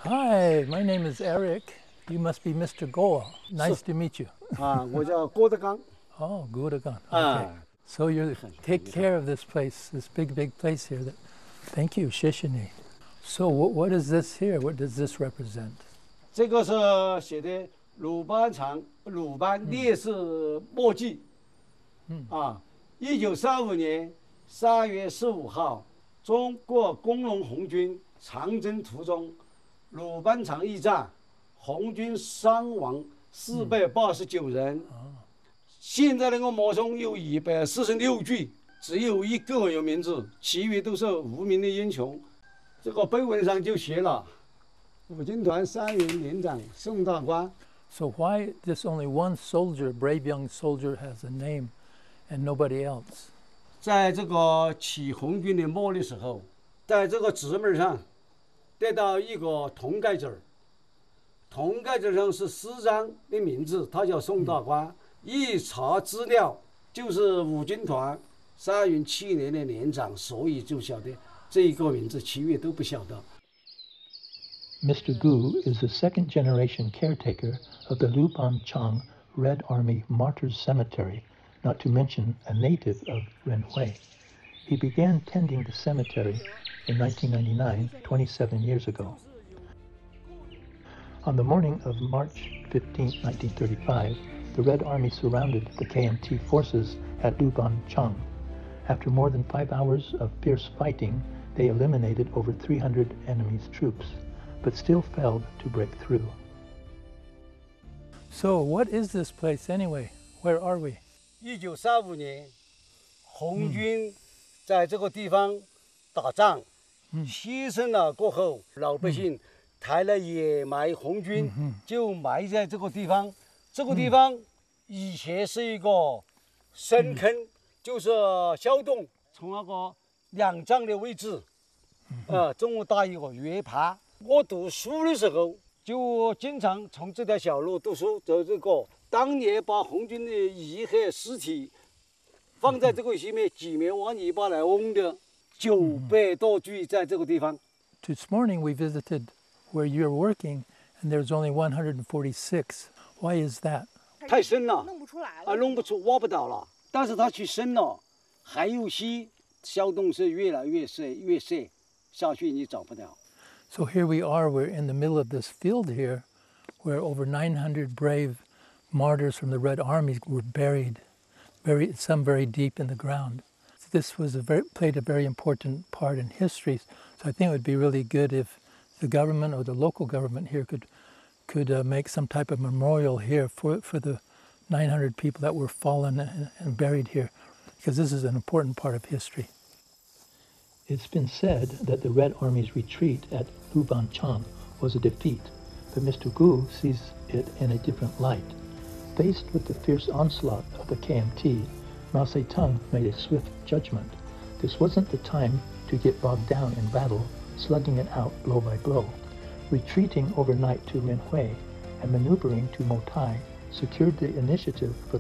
Hi, my name is Eric. You must be Mr. Goa. Nice to meet you. 我叫郭德纲。 Oh, Gudagan. Okay. So you take care of this place, this big place here. Thank you, Shishini. So what is this here? What does this represent? 这个是写的鲁班烈士墨迹。1935年3月15号，中国工农红军长征途中，鲁班场驿站，红军伤亡489人。现在那个墓中有146具，只有一个有名字，其余都是无名的英雄。这个碑文上就写了五军团3营连长宋大观。 So why this only one soldier, brave young soldier, has a name and nobody else? 在这个起红军的末的时候，在这个纸面上得到一个铜盖子儿，铜盖子上是师长的名字，他叫宋大观。一查资料，就是五军团3营7连的连长，所以就晓得这一个名字，其余都不晓得。 Mr. Gu is the second-generation caretaker of the Luban Chang Red Army Martyrs Cemetery, not to mention a native of Renhui. He began tending the cemetery in 1999, 27 years ago. On the morning of March 15, 1935, the Red Army surrounded the KMT forces at Luban Chang. After more than 5 hours of fierce fighting, they eliminated over 300 enemy's troops, but still failed to break through. So what is this place anyway? Where are we? 1935年，红军在这个地方打仗，牺牲了过后，老百姓抬了野埋红军，就埋在这个地方。这个地方以前是一个深坑，就是小洞，从那个2丈的位置，这么大一个圆盘。 我读书的时候，就经常从这条小路读书，走这个。当年把红军的遗骸尸体放在这个前面，几面挖泥巴来翁的，900多具在这个地方。 This morning we visited where you're working, and there's only 146. Why is that? 太深了， 弄不出来了， 弄不出，挖不到了。但是它去深了，还有些小洞是越来越深，下去你找不到。 So here we are, we're in the middle of this field here, where over 900 brave martyrs from the Red Army were buried, some very deep in the ground. This was played a very important part in history, so I think it would be really good if the government or the local government here could make some type of memorial here for the 900 people that were fallen and buried here, because this is an important part of history. It's been said that the Red Army's retreat at Luban Chang was a defeat, but Mr. Gu sees it in a different light. Faced with the fierce onslaught of the KMT, Mao Zedong made a swift judgment. This wasn't the time to get bogged down in battle, slugging it out blow by blow. Retreating overnight to Renhui and maneuvering to Motai secured the initiative for